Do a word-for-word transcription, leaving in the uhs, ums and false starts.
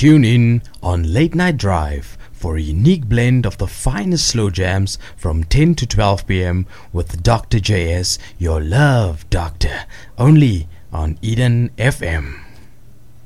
Tune in on Late Night Drive for a unique blend of the finest slow jams from ten to twelve p.m. with Doctor J S, your love doctor, only on Eden F M.